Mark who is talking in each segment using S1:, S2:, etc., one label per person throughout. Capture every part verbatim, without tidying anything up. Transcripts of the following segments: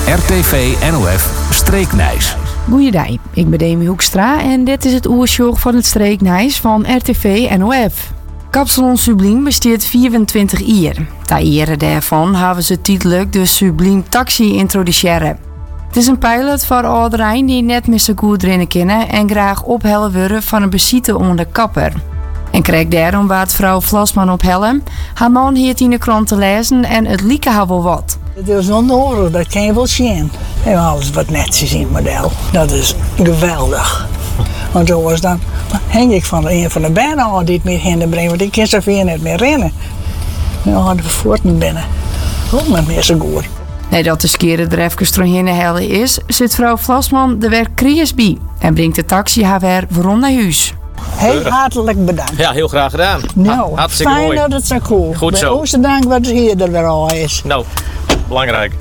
S1: R T V N O F Streeknijs.
S2: Goeiedag, ik ben Demi Hoekstra en dit is het oersjoch van het Streeknijs van R T V N O F. Kapsalon Subliem bestaat vierentwintig jaar. Ter ere daarvan hebben ze tijdelijk de Subliem Taxi introduceren. Het is een pilot voor ouderen die net meer zo goed erin kennen en graag ophellen willen van een bezieter onder kapper. En kreeg daarom wat vrouw Vlasman ophellen. Haar man hield in de krant te lezen en het lieke haar wel wat.
S3: Het is onnodig, dat kan je wel zien. En alles wat netjes in het model. Dat is geweldig. Want zo was dan hang ik van een van de bijna al die het meer hinder brengen, want ik kan zo veel niet meer rennen. En dan hadden we voorten binnen. Ook met meer zo goed.
S2: Nee, dat de skeren er even doorheen helle is, zit vrouw Vlasman de werk kriers bij en brengt de taxi haar weer rond naar huis.
S3: Heel hartelijk bedankt.
S4: Ja, heel graag gedaan.
S3: Nou,
S4: hartstikke
S3: fijn
S4: mooi.
S3: dat het zo cool.
S4: Goed zo.
S3: Bij Oosterdank wat hier er weer al is.
S4: Nou, belangrijk.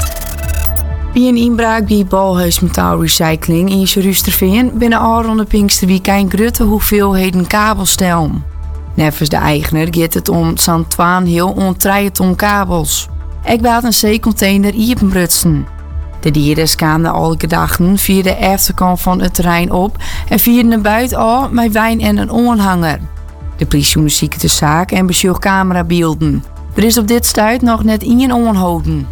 S2: Bij een inbraak bij Balhuis Metaalrecycling in Jerusterveen binnen al rond de Pinksterweek een grote hoeveelheden kabelstellen. Nevens de eigenaar gaat het om zo'n twaalf heel ontraaien ton kabels. Ik baat een C-container iepenbrutsen. De dieren scaanden elke dag via de achterkant van het terrein op en vierden naar buiten al met wijn en een aanhanger. De politie onderzoekt de zaak en bezocht camerabeelden. Er is op dit stuit nog net in aanhouden.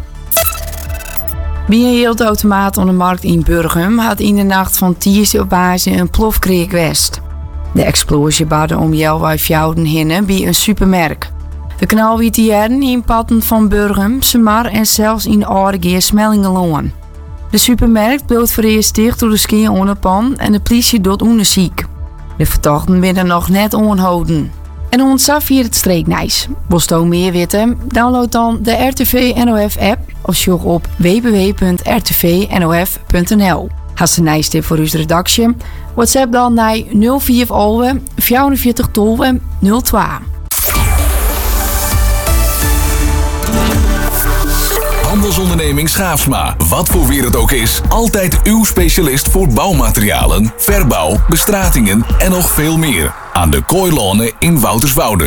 S2: Bij een heeltautomaat op de markt in Burgum had in de nacht van Tiersdag op basis een plof kreeg west. De explosie baarde om Jelwij Fjouden hinnen bij een supermerk. De knal wiet die jaren in patten van Burgum, Semar en zelfs in Aardegeer Smellingeloon. De supermarkt bleef voor eerst dicht door de skeer onderpan en de politie doet onderzoek. De verdachten werden nog net aanhouden. En ontzaf hier het Streeknijs. Wil je meer weten? Download dan de R T V N O F app of zoek op w w w punt r t v n o f punt n l. Has een nijstip voor uw redactie? WhatsApp dan naar nul vier vierenveertig tolv nul twee.
S1: Handelsonderneming Schaafsma. Wat voor weer het ook is, altijd uw specialist voor bouwmaterialen, verbouw, bestratingen en nog veel meer. Aan de Kooilonen in Wouterswoude.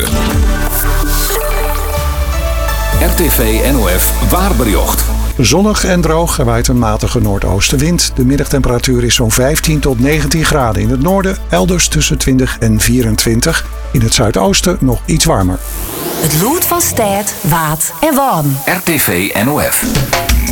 S1: R T V N O F Waarbericht.
S5: Zonnig en droog en waait een matige noordoostenwind. De middagtemperatuur is zo'n vijftien tot negentien graden in het noorden, elders tussen twintig en vierentwintig. In het zuidoosten nog iets warmer.
S6: Het lood van stad, waad en warm.
S1: R T V N O F.